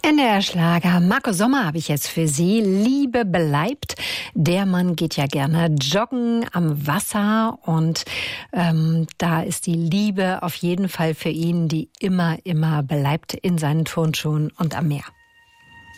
NDR-Schlager. Marco Sommer habe ich jetzt für Sie. Liebe bleibt. Der Mann geht ja gerne joggen am Wasser und da ist die Liebe auf jeden Fall für ihn, die immer bleibt in seinen Turnschuhen und am Meer.